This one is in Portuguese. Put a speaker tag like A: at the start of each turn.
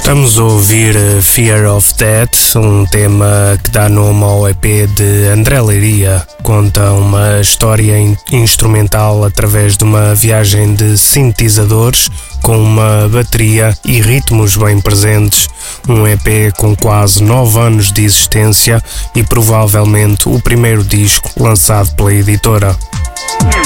A: Estamos a ouvir Fear of Death, um tema que dá nome ao EP de André Leiria. Conta uma história instrumental através de uma viagem de sintetizadores com uma bateria e ritmos bem presentes. Um EP com quase 9 anos de existência e provavelmente o primeiro disco lançado pela editora.